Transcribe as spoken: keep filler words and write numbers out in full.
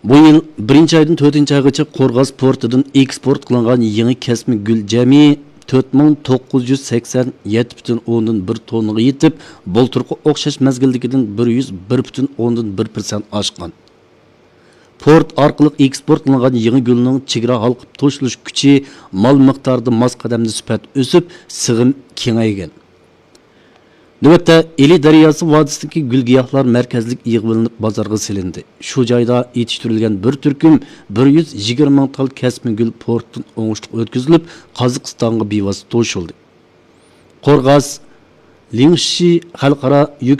Bu yıl birinchi aydan to'rtinchi oygacha Qo'rg'os portidan eksport qilingan yangi kesme gül jami to'rt ming to'qqiz yuz sakson yetti butun o'ndan bir tonnaga yetib, bulturqi o'xshash mezgildagidan bir yuz bir butun o'ndan bir persent oshgan. Port orqali eksport qilingan yangi gulning chegara halqib to'shilish kuchi mal miqdorida mos qadamda sifat o'sib, sig'im kengaygan. Növbətdə Eli daryosi vodisidagi gül giyohlar markazlik yig'ilib bozorga silindi. Shu joyda yetishtirilgan bir turkum bir yuz yigirma ming tal kesme gül portdan o'ngishli o'tkazilib, Qozog'istonga bevosita to'shildi. Qo'rg'os Lingshi xalqaro